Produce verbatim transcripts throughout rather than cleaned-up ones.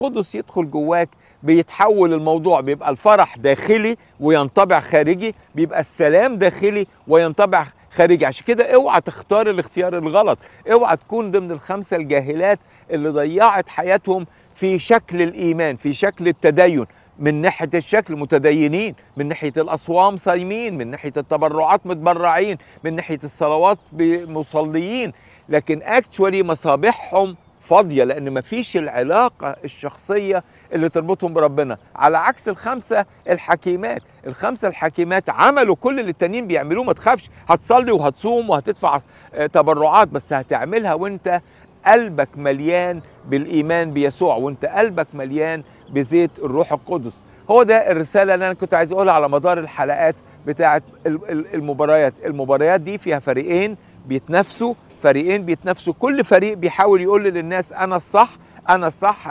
القدس يدخل جواك بيتحول الموضوع، بيبقى الفرح داخلي وينطبع خارجي، بيبقى السلام داخلي وينطبع خارجي. عشان كده اوعى تختار الاختيار الغلط، اوعى تكون ضمن الخمسة الجاهلات اللي ضيعت حياتهم في شكل الإيمان، في شكل التدين. من ناحية الشكل متدينين، من ناحية الأصوام صايمين، من ناحية التبرعات متبرعين، من ناحية الصلوات مصليين، لكن اكشولي مصابيحهم فاضية، لأن مفيش العلاقة الشخصية اللي تربطهم بربنا. على عكس الخمسة الحكيمات، الخمسة الحكيمات عملوا كل اللي التانيين بيعملوه. ما تخافش، هتصلي وهتصوم وهتدفع تبرعات، بس هتعملها وانت قلبك مليان بالإيمان بيسوع، وانت قلبك مليان بزيت الروح القدس. هو ده الرسالة اللي أنا كنت عايز أقولها على مدار الحلقات بتاعة المباريات. المباريات دي فيها فريقين بيتنافسوا، فريقين بيتنافسوا، كل فريق بيحاول يقول للناس أنا الصح، أنا الصح،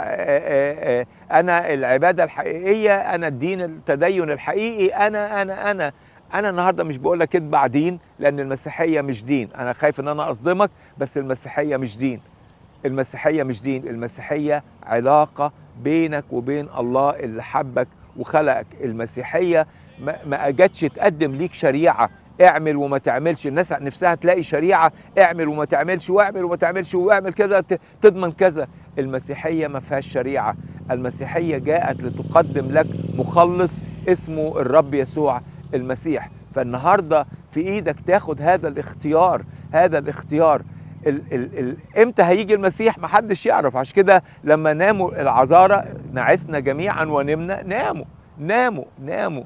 أنا العبادة الحقيقية، أنا الدين التدين الحقيقي، أنا أنا أنا أنا النهاردة مش بقول لك اتبع دين، لأن المسيحية مش دين. أنا خايف إن أنا أصدمك، بس المسيحية مش دين. المسيحية مش دين، المسيحية علاقة بينك وبين الله اللي حبك وخلقك. المسيحية ما أجتش تقدم ليك شريعة اعمل وما تعملش. الناس نفسها تلاقي شريعة اعمل وما تعملش، واعمل وما تعملش، واعمل كذا تضمن كذا. المسيحية ما فيهاش شريعة. المسيحية جاءت لتقدم لك مخلص اسمه الرب يسوع المسيح. فالنهاردة في ايدك تاخد هذا الاختيار، هذا الاختيار. ال ال ال امتى هيجي المسيح محدش يعرف. عشان كده لما ناموا العذارى نعسنا جميعا ونمنا، ناموا ناموا ناموا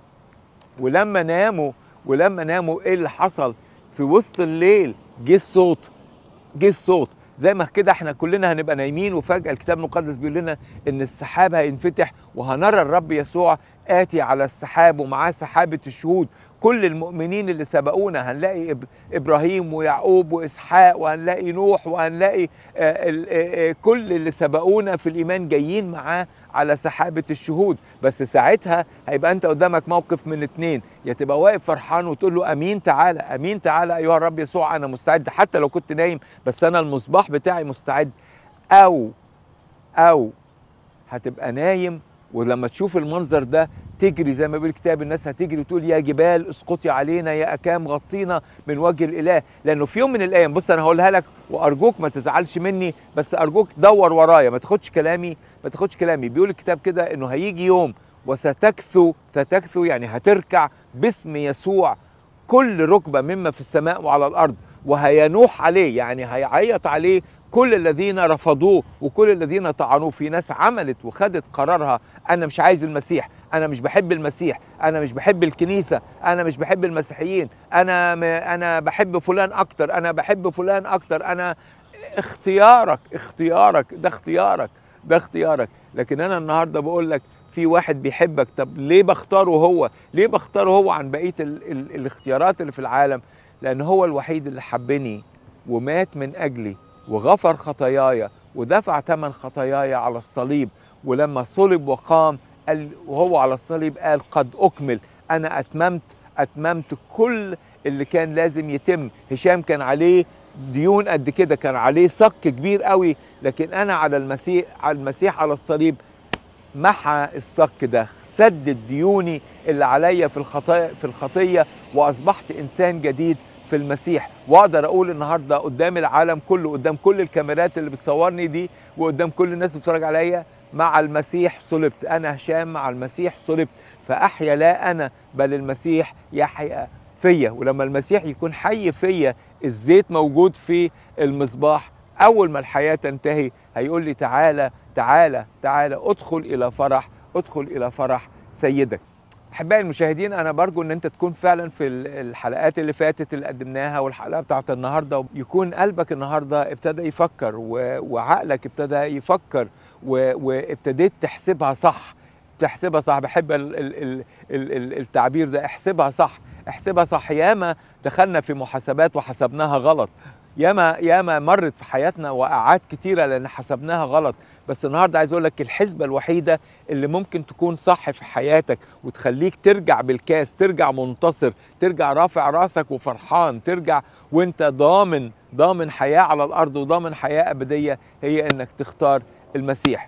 ولما ناموا ولما ناموا ايه اللي حصل؟ في وسط الليل جه الصوت، جه الصوت زي ما كده احنا كلنا هنبقى نايمين، وفجأة الكتاب المقدس بيقول لنا ان السحاب هينفتح وهنرى الرب يسوع آتي على السحاب ومعاه سحابة الشهود. كل المؤمنين اللي سبقونا، هنلاقي إبراهيم ويعقوب وإسحاق، وهنلاقي نوح، وهنلاقي كل اللي سبقونا في الإيمان جايين معاه على سحابة الشهود. بس ساعتها هيبقى أنت قدامك موقف من اتنين، يا تبقى واقف فرحان وتقول له أمين تعالى، أمين تعالى أيها الرب يسوع، أنا مستعد حتى لو كنت نايم، بس أنا المصباح بتاعي مستعد. أو أو هتبقى نايم ولما تشوف المنظر ده تجري زي ما بيقول الكتاب، الناس هتجري وتقول يا جبال اسقطي علينا، يا أكام غطينا من وجه الإله. لأنه في يوم من الأيام، بص أنا هقولها لك وأرجوك ما تزعلش مني، بس أرجوك دور ورايا، ما تاخدش كلامي ما تاخدش كلامي بيقول الكتاب كده إنه هيجي يوم وستكثو، ستكثو يعني هتركع باسم يسوع كل ركبة مما في السماء وعلى الأرض، وهينوح عليه يعني هيعيط عليه كل الذين رفضوه وكل الذين طعنوه. في ناس عملت وخدت قرارها، أنا مش عايز المسيح، أنا مش بحب المسيح، أنا مش بحب الكنيسة، أنا مش بحب المسيحيين، أنا أنا بحب فلان أكتر، أنا بحب فلان أكتر. أنا اختيارك اختيارك ده اختيارك ده اختيارك. لكن أنا النهاردة بقول لك في واحد بيحبك. طب ليه بختاره هو؟ ليه بختاره هو عن بقية ال ال الاختيارات اللي في العالم؟ لأن هو الوحيد اللي حبني ومات من أجلي وغفر خطاياي ودفع ثمن خطاياي على الصليب. ولما صلب وقام قال وهو على الصليب قال قد أكمل، أنا أتممت أتممت كل اللي كان لازم يتم. هشام كان عليه ديون قد كده، كان عليه صك كبير قوي، لكن أنا على المسيح على المسيح على الصليب محى الصك ده، سدد ديوني اللي عليا في الخطايا في الخطية، وأصبحت إنسان جديد في المسيح. واقدر اقول النهارده قدام العالم كله، قدام كل الكاميرات اللي بتصورني دي، وقدام كل الناس اللي بتتفرج عليا، مع المسيح صلبت. انا هشام مع المسيح صلبت، فاحيا لا انا بل المسيح يحيا فيا. ولما المسيح يكون حي فيا، الزيت موجود في المصباح، اول ما الحياه تنتهي هيقول لي تعالى تعالى تعالى ادخل الى فرح، ادخل الى فرح سيدك. احبائي المشاهدين، انا برجو ان انت تكون فعلا في الحلقات اللي فاتت اللي قدمناها والحلقه بتاعت النهارده، يكون قلبك النهارده ابتدى يفكر وعقلك ابتدى يفكر وابتديت تحسبها صح، تحسبها صح. بحب ال ال ال التعبير ده، احسبها صح، احسبها صح. ياما دخلنا في محاسبات وحسبناها غلط، ياما ياما مرت في حياتنا وقعات كتيره لان حسبناها غلط. بس النهارده عايز اقول لك الحسبه الوحيده اللي ممكن تكون صح في حياتك وتخليك ترجع بالكاس، ترجع منتصر، ترجع رافع راسك وفرحان، ترجع وانت ضامن ضامن حياه على الارض وضامن حياه ابديه، هي انك تختار المسيح.